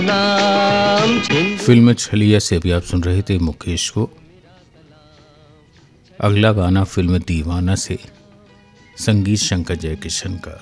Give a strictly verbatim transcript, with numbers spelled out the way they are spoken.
नाम छिन फिल्म छलिया से भी आप सुन रहे थे मुकेश को। अगला गाना फिल्म दीवाना से, संगीत शंकर जयकिशन का।